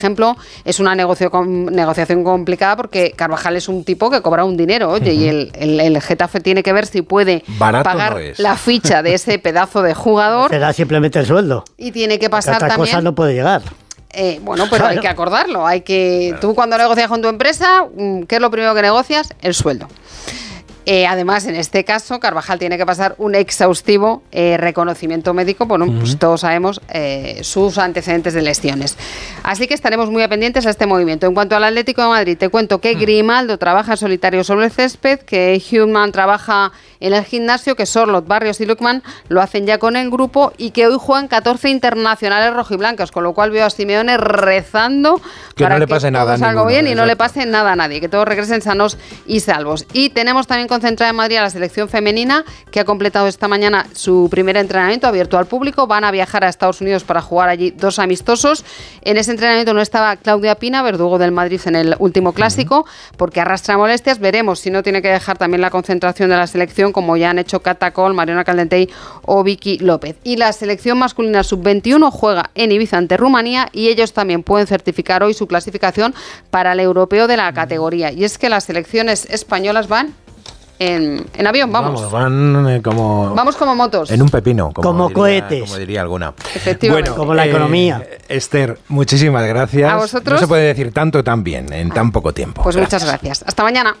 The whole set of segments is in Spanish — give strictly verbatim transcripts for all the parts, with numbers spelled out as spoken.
ejemplo, es una negocio, negociación complicada porque Carvajal es un tipo que cobra un dinero, oye, uh-huh. y el, el, el Getafe tiene que ver si puede Barato pagar no es. la ficha de ese pedazo de jugador. Será simplemente el sueldo. Y tiene que pasar otra también... cosa no puede llegar. Eh, bueno, pero claro. hay que acordarlo. Hay que claro. Tú cuando negocias con tu empresa, ¿qué es lo primero que negocias? El sueldo. Eh, además, en este caso, Carvajal tiene que pasar un exhaustivo eh, reconocimiento médico. Bueno, uh-huh. pues todos sabemos eh, sus antecedentes de lesiones. Así que estaremos muy pendientes a este movimiento. En cuanto al Atlético de Madrid, te cuento que Grimaldo trabaja en solitario sobre el césped, que Human trabaja en el gimnasio, que Sorloth, Barrios y Lukman lo hacen ya con el grupo y que hoy juegan catorce internacionales rojiblancos, con lo cual veo a Simeone rezando que para no le que pase todo nada salga ninguno, bien y exacto. no le pase nada a nadie, que todos regresen sanos y salvos. Y tenemos también concentrada en Madrid a la selección femenina, que ha completado esta mañana su primer entrenamiento abierto al público. Van a viajar a Estados Unidos para jugar allí dos amistosos. En ese entrenamiento no estaba Claudia Pina, verdugo del Madrid en el último clásico, uh-huh. porque arrastra molestias. Veremos si no tiene que dejar también la concentración de la selección, como ya han hecho Cata Col, Mariona Caldentey o Vicky López. Y la selección masculina sub veintiuno juega en Ibiza ante Rumanía y ellos también pueden certificar hoy su clasificación para el europeo de la categoría. Y es que las selecciones españolas van En, en avión, vamos. Vamos, van eh, como... Vamos como motos. En un pepino. Como, como diría, cohetes. Como diría alguna. Efectivamente. Bueno, como la eh, economía. Esther, muchísimas gracias. A vosotros. No se puede decir tanto tan bien en ah, tan poco tiempo. Pues gracias. muchas gracias. Hasta mañana.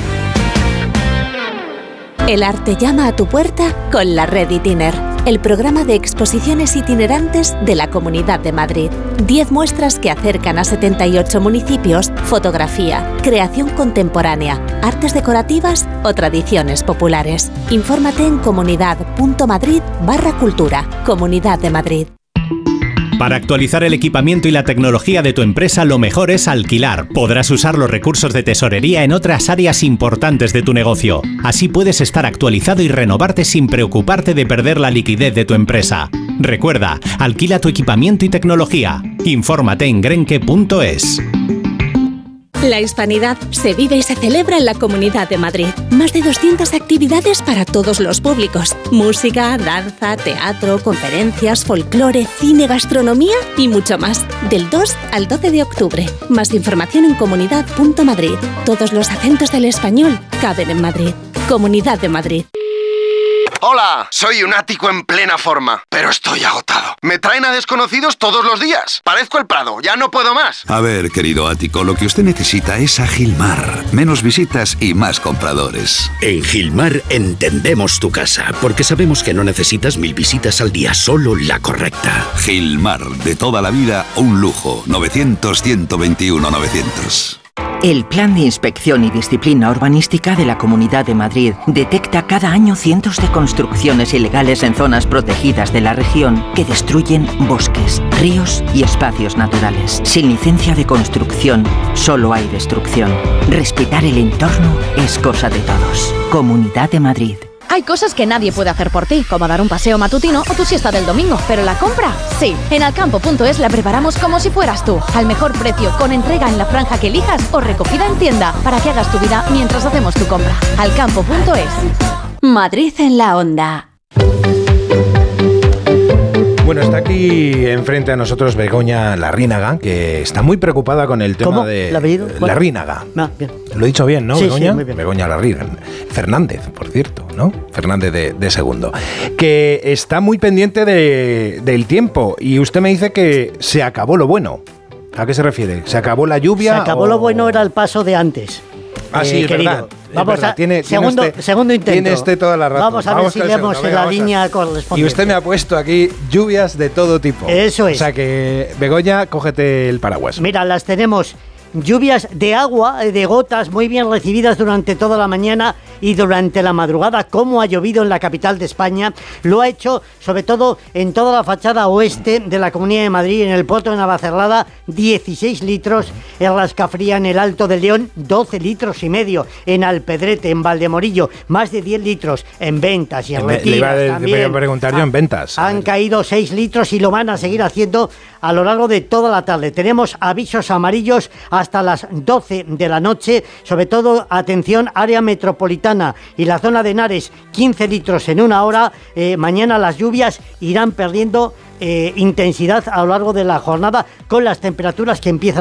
El arte llama a tu puerta con la Red Itiner, el programa de exposiciones itinerantes de la Comunidad de Madrid. Diez muestras que acercan a setenta y ocho municipios, fotografía, creación contemporánea, artes decorativas o tradiciones populares. Infórmate en comunidad.madrid barra cultura. Comunidad de Madrid. Para actualizar el equipamiento y la tecnología de tu empresa, lo mejor es alquilar. Podrás usar los recursos de tesorería en otras áreas importantes de tu negocio. Así puedes estar actualizado y renovarte sin preocuparte de perder la liquidez de tu empresa. Recuerda, alquila tu equipamiento y tecnología. Infórmate en grenke punto es. La hispanidad se vive y se celebra en la Comunidad de Madrid. Más de doscientas actividades para todos los públicos. Música, danza, teatro, conferencias, folclore, cine, gastronomía y mucho más. Del dos al doce de octubre. Más información en comunidad punto madrid. Todos los acentos del español caben en Madrid. Comunidad de Madrid. Hola, soy un ático en plena forma, pero estoy agotado. Me traen a desconocidos todos los días. Parezco el Prado, ya no puedo más. A ver, querido ático, lo que usted necesita es a Gilmar. Menos visitas y más compradores. En Gilmar entendemos tu casa, porque sabemos que no necesitas mil visitas al día, solo la correcta. Gilmar, de toda la vida, un lujo. novecientos, ciento veintiuno, novecientos. El Plan de Inspección y Disciplina Urbanística de la Comunidad de Madrid detecta cada año cientos de construcciones ilegales en zonas protegidas de la región que destruyen bosques, ríos y espacios naturales. Sin licencia de construcción, solo hay destrucción. Respetar el entorno es cosa de todos. Comunidad de Madrid. Hay cosas que nadie puede hacer por ti, como dar un paseo matutino o tu siesta del domingo, pero la compra, sí. En alcampo punto es la preparamos como si fueras tú, al mejor precio, con entrega en la franja que elijas o recogida en tienda, para que hagas tu vida mientras hacemos tu compra. alcampo punto es. Madrid en la onda. Bueno, está aquí enfrente a nosotros Begoña Larrínaga, que está muy preocupada con el tema ¿Cómo? de... ¿La apellido? Larrínaga. Ah, bien. Lo he dicho bien, ¿no, sí, Begoña? Sí, muy bien. Begoña Larrínaga. Fernández, por cierto, ¿no? Fernández de, de segundo. Que está muy pendiente de, del tiempo y usted me dice que se acabó lo bueno. ¿A qué se refiere? ¿Se acabó la lluvia? Se acabó o... lo bueno, era el paso de antes. Ah, sí, eh, es querido. verdad. Vamos es verdad. a Tiene, segundo, tiene este, segundo intento. Tiene este toda la razón. Vamos a ver vamos si con leemos segundo, en la venga, línea a... correspondiente. Y usted me ha puesto aquí lluvias de todo tipo. Eso es. O sea que, Begoña, cógete el paraguas. Mira, las tenemos. Lluvias de agua, de gotas, muy bien recibidas durante toda la mañana y durante la madrugada, como ha llovido en la capital de España. Lo ha hecho sobre todo en toda la fachada oeste de la Comunidad de Madrid, en el Poto de Navacerrada, dieciséis litros, en Rascafría, en el Alto del León, doce litros y medio, en Alpedrete, en Valdemorillo, más de diez litros, en Ventas y en Me, Retiras le iba a, también. a preguntar yo en Ventas. Han caído seis litros y lo van a seguir haciendo a lo largo de toda la tarde. Tenemos avisos amarillos hasta las doce de la noche, sobre todo, atención, área metropolitana y la zona de Henares, quince litros en una hora. Eh, mañana las lluvias irán perdiendo eh, intensidad a lo largo de la jornada, con las temperaturas que empiezan